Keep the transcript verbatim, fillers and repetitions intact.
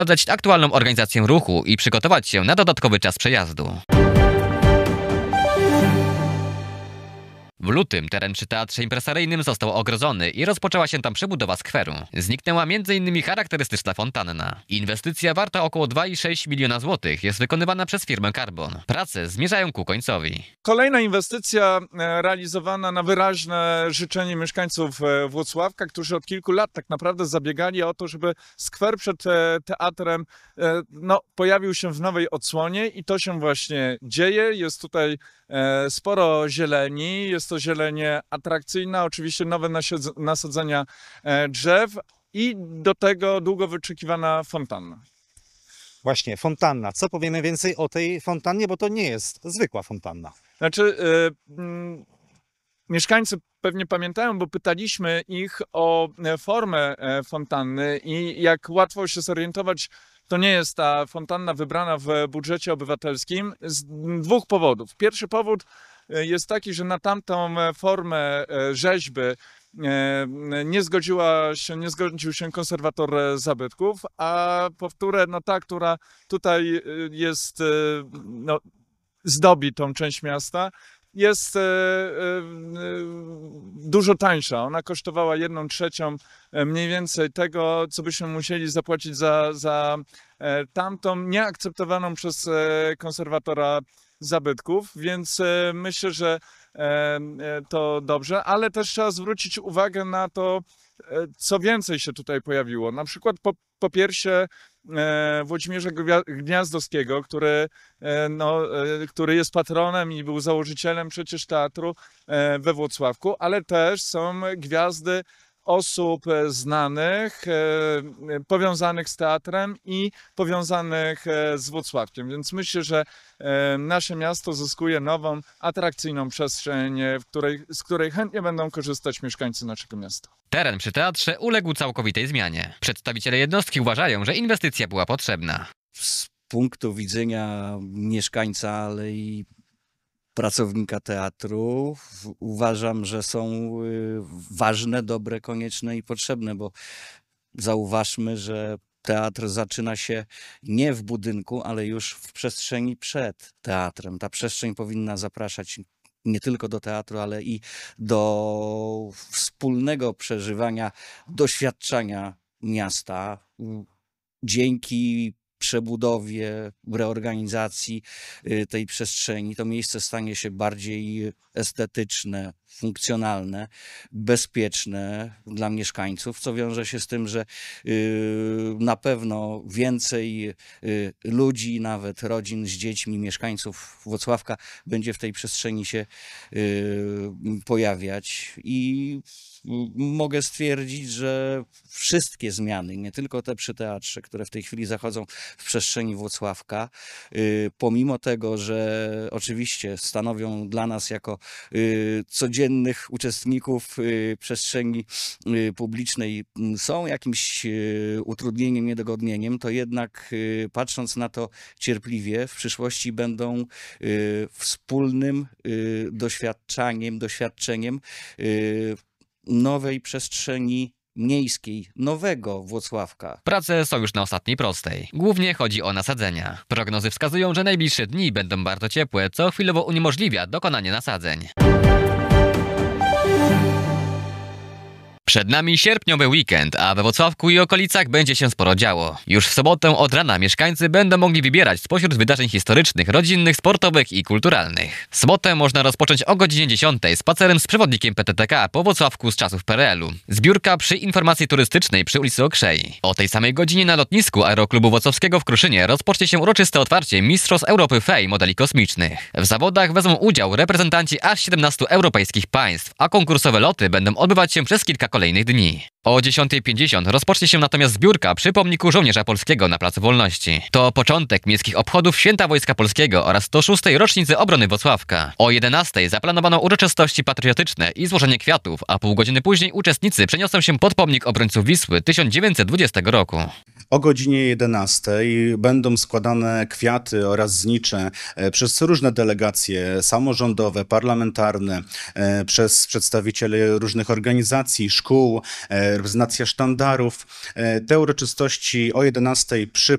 sprawdzać aktualną organizację ruchu i przygotować się na dodatkowy czas przejazdu. W lutym teren przy Teatrze Impresaryjnym został ogrodzony i rozpoczęła się tam przebudowa skweru. Zniknęła między innymi charakterystyczna fontanna. Inwestycja warta około dwa i sześć miliona złotych jest wykonywana przez firmę Carbon. Prace zmierzają ku końcowi. Kolejna inwestycja realizowana na wyraźne życzenie mieszkańców Włocławka, którzy od kilku lat tak naprawdę zabiegali o to, żeby skwer przed teatrem no, pojawił się w nowej odsłonie i to się właśnie dzieje. Jest tutaj sporo zieleni, jest to zielenie atrakcyjna, oczywiście nowe nasadzenia drzew i do tego długo wyczekiwana fontanna. Właśnie, fontanna. Co powiemy więcej o tej fontannie, bo to nie jest zwykła fontanna. Znaczy, yy, yy, mieszkańcy pewnie pamiętają, bo pytaliśmy ich o formę fontanny i jak łatwo się zorientować, to nie jest ta fontanna wybrana w budżecie obywatelskim z dwóch powodów. Pierwszy powód jest taki, że na tamtą formę rzeźby nie zgodziła się, nie zgodził się konserwator zabytków, a powtórę, no ta, która tutaj jest, no, zdobi tą część miasta, jest e, e, dużo tańsza. Ona kosztowała jedną trzecią mniej więcej tego, co byśmy musieli zapłacić za, za e, tamtą, nieakceptowaną przez e, konserwatora zabytków, więc e, myślę, że e, to dobrze, ale też trzeba zwrócić uwagę na to, e, co więcej się tutaj pojawiło. Na przykład po, po piersie e, Włodzimierza Gniazdowskiego, który, e, no, e, który jest patronem i był założycielem przecież teatru e, we Włocławku, ale też są gwiazdy osób znanych, powiązanych z teatrem i powiązanych z Włocławkiem. Więc myślę, że nasze miasto zyskuje nową, atrakcyjną przestrzeń, w której, z której chętnie będą korzystać mieszkańcy naszego miasta. Teren przy teatrze uległ całkowitej zmianie. Przedstawiciele jednostki uważają, że inwestycja była potrzebna. Z punktu widzenia mieszkańca, ale i pracownika teatru uważam, że są ważne, dobre, konieczne i potrzebne, bo zauważmy, że teatr zaczyna się nie w budynku, ale już w przestrzeni przed teatrem. Ta przestrzeń powinna zapraszać nie tylko do teatru, ale i do wspólnego przeżywania, doświadczenia miasta. Dzięki przebudowie, reorganizacji tej przestrzeni to miejsce stanie się bardziej estetyczne, funkcjonalne, bezpieczne dla mieszkańców, co wiąże się z tym, że na pewno więcej ludzi, nawet rodzin z dziećmi, mieszkańców Włocławka będzie w tej przestrzeni się pojawiać i mogę stwierdzić, że wszystkie zmiany, nie tylko te przy teatrze, które w tej chwili zachodzą w przestrzeni Włocławka, pomimo tego, że oczywiście stanowią dla nas jako codziennych uczestników przestrzeni publicznej są jakimś utrudnieniem, niedogodnieniem, to jednak patrząc na to cierpliwie, w przyszłości będą wspólnym doświadczaniem, doświadczeniem nowej przestrzeni miejskiej, nowego Włocławka. Prace są już na ostatniej prostej. Głównie chodzi o nasadzenia. Prognozy wskazują, że najbliższe dni będą bardzo ciepłe, co chwilowo uniemożliwia dokonanie nasadzeń. Przed nami sierpniowy weekend, a we Włocławku i okolicach będzie się sporo działo. Już w sobotę od rana mieszkańcy będą mogli wybierać spośród wydarzeń historycznych, rodzinnych, sportowych i kulturalnych. Sobotę można rozpocząć o godzinie dziesiątej spacerem z przewodnikiem P T T K po Włocławku z czasów P R L u. Zbiórka przy informacji turystycznej przy ulicy Okrzei. O tej samej godzinie na lotnisku Aeroklubu Włocławskiego w Kruszynie rozpocznie się uroczyste otwarcie Mistrzostw Europy F E I modeli kosmicznych. W zawodach wezmą udział reprezentanci aż siedemnastu europejskich państw, a konkursowe loty będą odbywać się przez kilka kolejnych dni. O dziesiątej pięćdziesiąt rozpocznie się natomiast zbiórka przy pomniku żołnierza polskiego na Placu Wolności. To początek miejskich obchodów Święta Wojska Polskiego oraz sto szóstej rocznicy obrony Włocławka. O jedenastej zaplanowano uroczystości patriotyczne i złożenie kwiatów, a pół godziny później uczestnicy przeniosą się pod pomnik obrońców Wisły tysiąc dziewięćset dwudziestego roku. O godzinie jedenastej będą składane kwiaty oraz znicze e, przez różne delegacje samorządowe, parlamentarne, e, przez przedstawicieli różnych organizacji, szkół, e, reprezentacja sztandarów. E, Te uroczystości o jedenastej przy